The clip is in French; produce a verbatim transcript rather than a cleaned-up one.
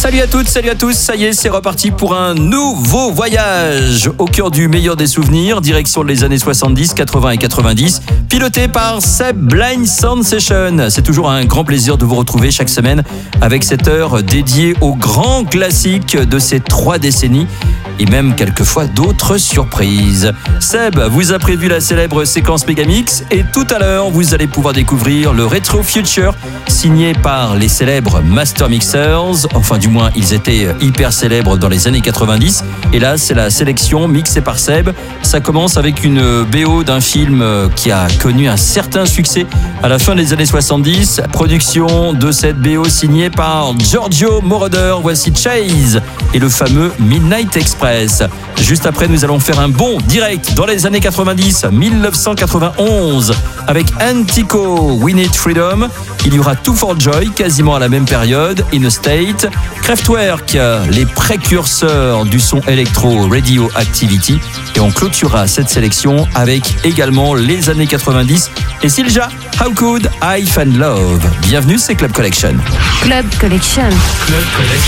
Salut à toutes, salut à tous, ça y est, c'est reparti pour un nouveau voyage au cœur du meilleur des souvenirs, direction les années soixante-dix, quatre-vingts et quatre-vingt-dix, piloté par Seb Blind Sound Session. C'est toujours un grand plaisir de vous retrouver chaque semaine avec cette heure dédiée aux grands classiques de ces trois décennies et même quelquefois d'autres surprises. Seb vous a prévu la célèbre séquence Megamix et tout à l'heure, vous allez pouvoir découvrir le Retro Future signé par les célèbres Master Mixers. Enfin, du moins, ils étaient hyper célèbres dans les années quatre-vingt-dix. Et là, c'est la sélection mixée par Seb. Ça commence avec une B O d'un film qui a connu un certain succès à la fin des années soixante-dix. Production de cette B O signée par Giorgio Moroder. Voici Chase et le fameux Midnight Express. Juste après, nous allons faire un bond direct dans les années quatre-vingt-dix, dix-neuf cent quatre-vingt-onze, avec Antico, We Need Freedom. Il y aura Two for Joy, quasiment à la même période, In a State, Kraftwerk, les précurseurs du son électro, Radioactivity. Et on clôturera cette sélection avec également les années quatre-vingt-dix et Silja, How Could I Find Love. Bienvenue, c'est Club Collection. Club Collection. Club Collection.